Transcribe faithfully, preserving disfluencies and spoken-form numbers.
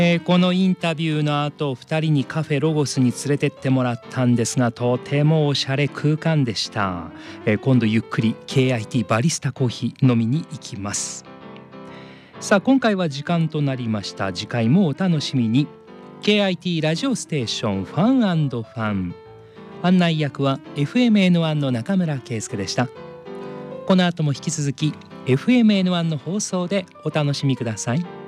えーこのインタビューの後ふたりにカフェロゴスに連れてってもらったんですが、とてもおしゃれ空間でした。えー今度ゆっくり ケーアイティー バリスタコーヒー飲みに行きます。さあ今回は時間となりました。次回もお楽しみに。 ケーアイティー ラジオステーションファン&ファン、案内役は エフエムエヌワン の中村圭介でした。この後も引き続き エフエムエヌワン の放送でお楽しみください。